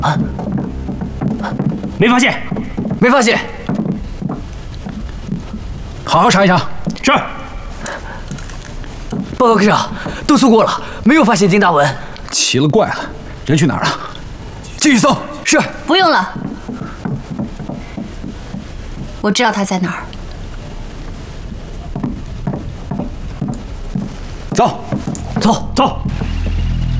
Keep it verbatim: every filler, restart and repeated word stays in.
啊， 没发现， 没发现。 好好查一查。 是。 报告科长，督促过了，没有发现丁大文。 奇了怪了，人去哪儿了？继续搜。 是。 不用了，我知道他在哪儿。 走， 走， 走。